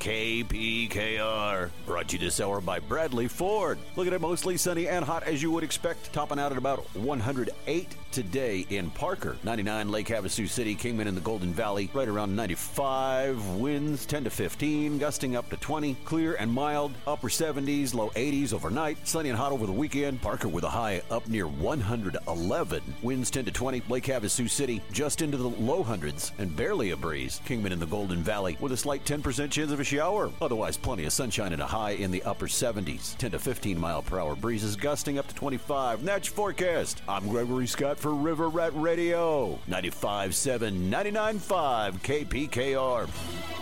KPKR. Brought to you this hour by Bradley Ford. Looking at mostly sunny and hot as you would expect. Topping out at about 108 today in Parker. 99 Lake Havasu City. Kingman in the Golden Valley. Right around 95. Winds 10 to 15. Gusting up to 20. Clear and mild. Upper 70s. Low 80s overnight. Sunny and hot over the weekend. Parker with a high up near 111. Winds 10 to 20. Lake Havasu City just into the low hundreds and barely a breeze. Kingman in the Golden Valley with a slight 10% chance of a shower. Otherwise, plenty of sunshine and a high in the upper 70s. 10 to 15 mile per hour breezes gusting up to 25. And that's your forecast. I'm Gregory Scott for River Rat Radio. 95.7, 99.5 KPKR.